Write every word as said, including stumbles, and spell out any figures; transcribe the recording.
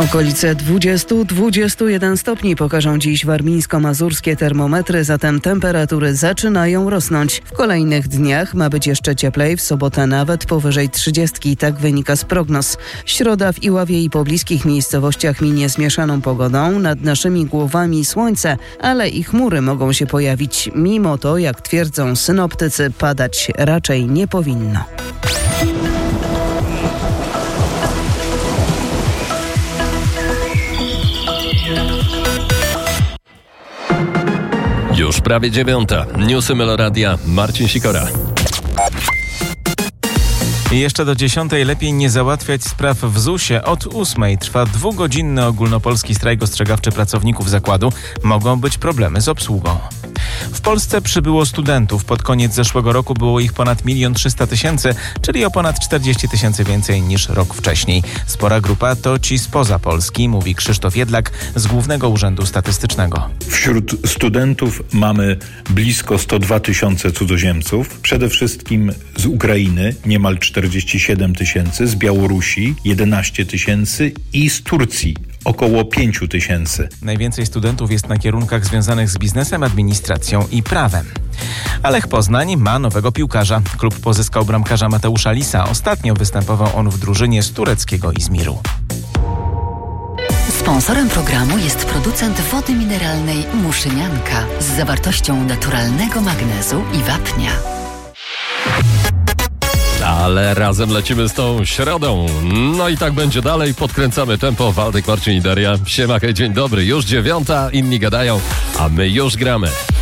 Okolice dwadzieścia do dwudziestu jeden stopni pokażą dziś warmińsko-mazurskie termometry, zatem temperatury zaczynają rosnąć. W kolejnych dniach ma być jeszcze cieplej, w sobotę nawet powyżej trzydziestki, tak wynika z prognoz. Środa w Iławie i pobliskich miejscowościach minie zmieszaną pogodą, nad naszymi głowami słońce, ale i chmury mogą się pojawić. Mimo to, jak twierdzą synoptycy, padać raczej nie powinno. Już prawie dziewiąta. Newsy Meloradia. Marcin Sikora. I jeszcze do dziesiątej lepiej nie załatwiać spraw w zusie. Od ósmej trwa dwugodzinny ogólnopolski strajk ostrzegawczy pracowników zakładu. Mogą być problemy z obsługą. W Polsce przybyło studentów. Pod koniec zeszłego roku było ich ponad milion trzysta tysięcy, czyli o ponad czterdzieści tysięcy więcej niż rok wcześniej. Spora grupa to ci spoza Polski, mówi Krzysztof Jedlak z Głównego Urzędu Statystycznego. Wśród studentów mamy blisko sto dwa tysiące cudzoziemców. Przede wszystkim z Ukrainy niemal czterdzieści siedem tysięcy, z Białorusi jedenaście tysięcy i z Turcji około pięć tysięcy. Najwięcej studentów jest na kierunkach związanych z biznesem, administracją i prawem. A Lech Poznań ma nowego piłkarza. Klub pozyskał bramkarza Mateusza Lisa. Ostatnio występował on w drużynie z tureckiego Izmiru. Sponsorem programu jest producent wody mineralnej Muszynianka z zawartością naturalnego magnezu i wapnia. Ale razem lecimy z tą środą. No i tak będzie dalej. Podkręcamy tempo. Waldek, Marcin i Daria. Siema, hej, dzień dobry. Już dziewiąta, inni gadają, a my już gramy.